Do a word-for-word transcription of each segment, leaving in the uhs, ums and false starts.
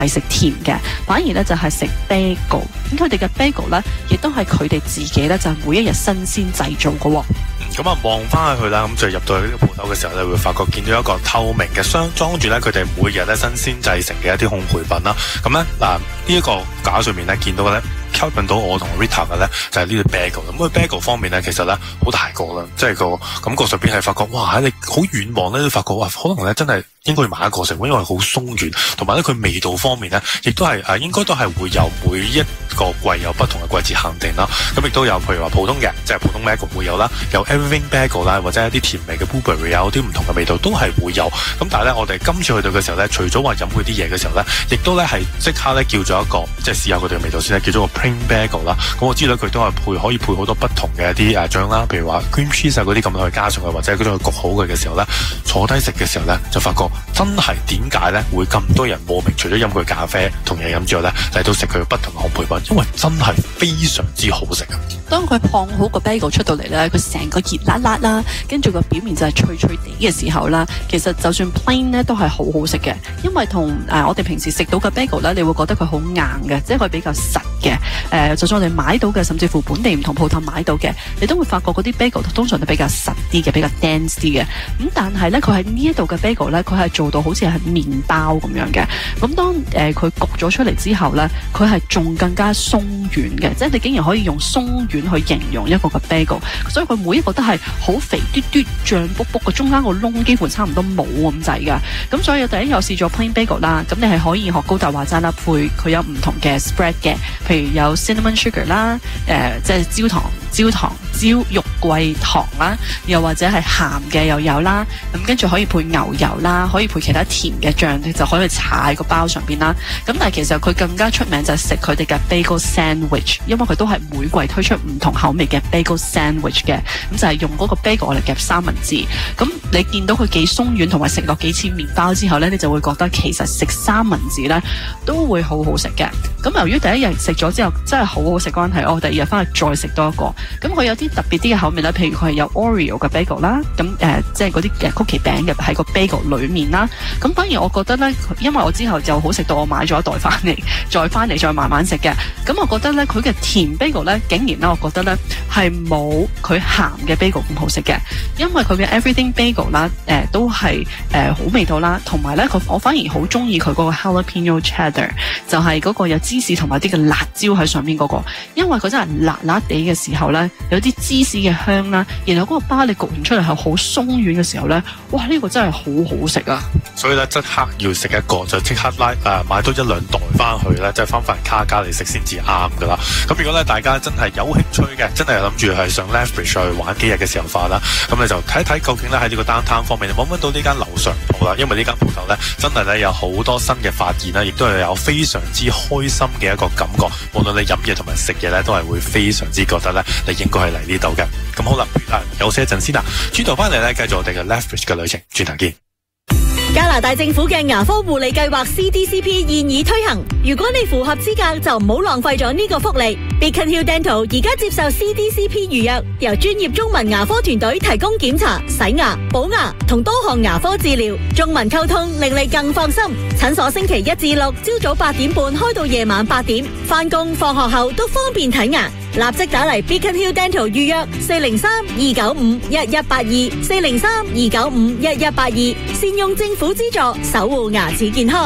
係食甜嘅，反而咧就係食 bagel。咁佢哋嘅 bagel 咧，亦都係佢哋自己咧就每一日新鮮製造嘅。 咁啊，望翻去啦，咁就入到去呢個鋪頭嘅時候咧，會發覺見到一個透明嘅箱，裝住咧佢哋每日咧新鮮製成嘅一啲烘焙品啦。咁咧嗱，呢一個架上面咧見到嘅咧，吸引到我同 Rita 嘅咧就係呢個 bagel。咁個 bagel 方面咧，其實咧好大個啦，即係個感覺上邊係發覺，哇！你好遠望咧都發覺，哇！可能咧真係應該要買一個食，因為好鬆軟，同埋咧佢味道方面咧，亦都係誒應該都係會有每一個季有不同嘅季節限定啦。咁亦都有譬如話普通嘅，即係普通 bagel 會有啦，有 everything bagel 啦，或者一啲甜味嘅 blueberry 有啲唔同嘅味道都係會有。咁但係咧，我哋今次去到嘅時候咧，除咗話飲佢啲嘢嘅時候咧，亦都咧係即刻咧叫咗一個，即係試下佢哋嘅味道先咧，叫咗個 plain bagel 啦。咁我知道佢都係配可以配好多不同嘅一啲誒醬啦，譬如話 cream cheese 啊嗰啲咁去加上去，或者嗰種去焗好佢嘅時候咧，坐低食嘅時候咧，就發覺真係點解咧會咁多人慕名，除咗飲佢咖啡同嘢飲之外咧，嚟到食佢不同嘅烘焙品，因為真係非常之好食啊！ 當佢燙好個 bagel 出到嚟咧，佢成個熱辣辣啦，跟住個表面就係脆脆地嘅時候啦，其實就算 plain 咧都係好好食嘅，因為同誒、呃、我哋平時食到嘅 bagel 咧，你會覺得佢好硬嘅，即係佢比較實嘅。誒、呃，就算我哋買到嘅，甚至乎本地唔同鋪頭買到嘅，你都會發覺嗰啲 bagel 通常都比較實啲嘅，比較 dense 啲嘅。咁但係咧，佢喺呢一度嘅 bagel 咧，佢係做到好似係麵包咁樣嘅。咁當誒佢焗咗出嚟之後咧，佢係仲更加鬆軟嘅，即係你竟然可以用鬆軟去形容一個嘅 bagel，所以佢每一個都係好肥嘟嘟、脹卜卜嘅，中間個窿幾乎差唔多冇咁滯噶。咁所以第一有試咗 plain bagel 啦，咁你係可以學高達話齋啦，配佢有唔同嘅 spread 嘅，譬如有 cinnamon sugar 啦，誒、呃、即係焦糖、焦糖、焦肉桂糖啦，又或者係鹹嘅又有啦，咁跟住可以配牛油啦，可以配其他甜嘅醬，你就可以搽喺個包上邊啦。咁但係其實佢更加出名就係食佢哋嘅 bagel sandwich，因為佢都係每季推出唔同口味嘅 bagel sandwich 嘅，咁就係用嗰個 bagel 嚟夾三文治。咁你見到佢幾鬆軟，同埋食落幾似麵包之後呢，你就會覺得其實食三文治呢都會好好食嘅。咁由於第一日食咗之後真係好好食關係，我第二日翻去再食多一個。咁佢有啲特別啲嘅口味啦，譬如佢係有 Oreo 嘅 bagel 啦，咁誒、呃、即係嗰啲嘅曲奇餅嘅喺個 bagel 裏面啦。咁反而我覺得呢，因為我之後就好食到我買咗一袋翻嚟，再翻嚟再慢慢食嘅。咁我覺得呢，佢嘅甜 bagel 呢，竟然呢，我覺得呢係冇佢鹹嘅 bagel 咁好食嘅，因為佢嘅 everything bagel 啦，誒、呃、都係誒、呃、好味道啦，同埋呢，佢我反而好中意佢嗰個 jalapeno cheddar， 就係嗰個有芝士同埋啲嘅辣椒喺上面嗰、那個，因為佢真係辣辣地嘅時候呢，有啲芝士嘅香啦，然後嗰個巴你焗完出嚟係好鬆軟嘅時候呢，哇！呢、這個真係好好食啊！ 所以咧，即刻要食一個就即刻拉誒、呃、買多一兩袋翻去咧，即係翻返卡加嚟食先至啱噶啦。咁如果咧大家真係有興趣嘅，真係諗住係上 Lethbridge 去玩幾日嘅時候化啦，咁你就睇一睇究竟咧喺呢個 downtown 方面，你揾唔揾到呢間樓上鋪啦？因為呢間鋪頭咧真係咧有好多新嘅發現啦，亦都係有非常之開心嘅一個感覺。無論你飲嘢同埋食嘢咧，都係會非常之覺得咧，你應該係嚟呢度嘅。咁好啦，休息一陣先啦，轉頭翻嚟咧，繼續我哋嘅 Lethbridge 嘅旅程，轉頭見。 加拿大政府嘅牙科護理計劃 C D C P 現已推行，如果你符合資格，就唔好浪費咗呢個福利。Beacon Hill Dental 而家接受 C D C P 預約，由專業中文牙科團隊提供檢查、洗牙、補牙同多項牙科治療，中文溝通令你更放心。診所星期一至六朝早八點半開到夜晚八點，返工放學後都方便睇牙。立即打嚟 Beacon Hill Dental 預約四零三二九五一一八二四零三二九五一一八二，善用政府資助守護牙齒健康。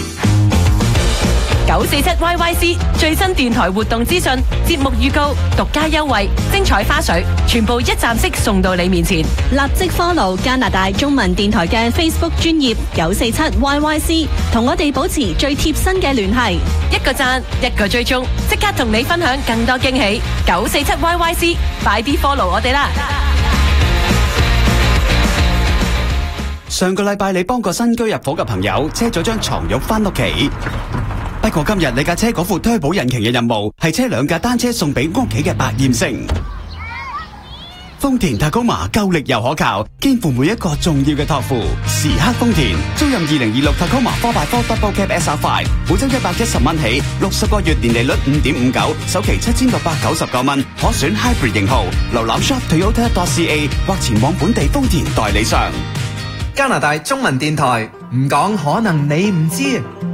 九四七 Y Y C 最新電台活動資訊、節目預告、獨家優惠、精彩花絮，全部一站式送到你面前。 立即 follow 加拿大中文電台嘅 Facebook 專頁九四七 Y Y C， 同我哋保持最貼身嘅聯繫。 一個讚，一個追蹤，即刻同你分享更多驚喜。九四七 Y Y C， 快啲 follow 我哋啦！ 上個禮拜你幫個新居入伙嘅朋友車咗張床褥翻屋企，不過今日你架車嗰副推保引擎嘅任務係車兩架單車送俾屋企嘅百厭星。豐田 Tacoma 夠力又可靠，肩負每一個重要嘅託付。時刻豐田，租任二零二六 Tacoma 四 by 四 Double Cab S R 五，每周一百一十蚊起，六十個月年利率五點五九，首期七千六百九十九蚊，可選 Hybrid 型號。瀏覽 shop toyota dot c a 或前往本地豐田代理商。 加拿大中文電台，唔講可能你唔知。